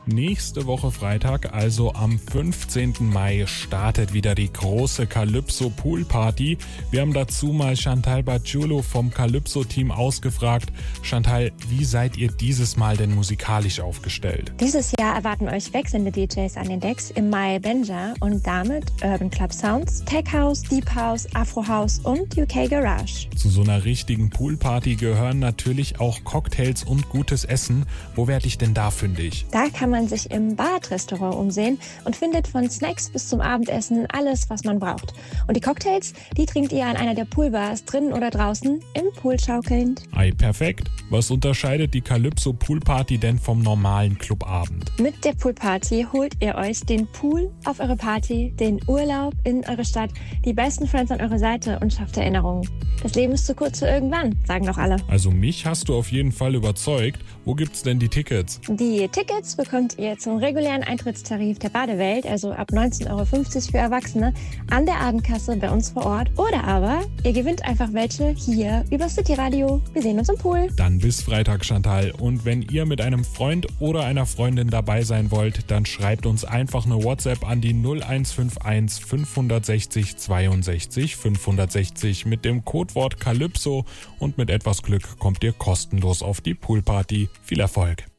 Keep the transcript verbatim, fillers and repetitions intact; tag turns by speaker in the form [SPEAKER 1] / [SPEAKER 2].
[SPEAKER 1] Nächste Woche Freitag, also am fünfzehnten Mai, startet wieder die große Calypso Pool Party. Wir haben dazu mal Chantal Bacciolo vom Calypso-Team ausgefragt. Chantal, wie seid ihr dieses Mal denn musikalisch aufgestellt?
[SPEAKER 2] Dieses Jahr erwarten euch wechselnde D Js an den Decks. Im Mai Benja und damit Urban Club Sounds, Tech House, Deep House, Afro House und U K Garage.
[SPEAKER 1] Zu so einer richtigen Poolparty gehören natürlich auch Cocktails und gutes Essen. Wo werde ich denn da fündig?
[SPEAKER 2] Da kann man sich im Bad-Restaurant umsehen und findet von Snacks bis zum Abendessen alles, was man braucht. Und die Cocktails, die trinkt ihr an einer der Poolbars, drinnen oder draußen, im Pool schaukelnd.
[SPEAKER 1] Ei, perfekt. Was unterscheidet die Calypso Poolparty denn vom normalen Clubabend?
[SPEAKER 2] Mit der Poolparty holt ihr euch den Pool auf eure Party, den Urlaub in eure Stadt, die besten Friends an eure Seite und schafft Erinnerungen. Das Leben ist zu kurz für irgendwann, sagen doch alle.
[SPEAKER 1] Also mich hast du auf jeden Fall überzeugt. Wo gibt's denn die Tickets?
[SPEAKER 2] Die Tickets bekommt ihr zum regulären Eintrittstarif der Badewelt, also ab neunzehn Euro fünfzig für Erwachsene, an der Abendkasse bei uns vor Ort. Oder aber ihr gewinnt einfach welche hier über City Radio. Wir sehen uns im Pool.
[SPEAKER 1] Dann bis Freitag, Chantal. Und wenn ihr mit einem Freund oder einer Freundin dabei sein wollt, dann schreibt uns einfach eine WhatsApp an die null eins fünf eins fünf sechs null zweiundsechzig fünfhundertsechzig mit dem Codewort Calypso und mit etwas Glück kommt ihr kostenlos auf die Poolparty. Viel Erfolg!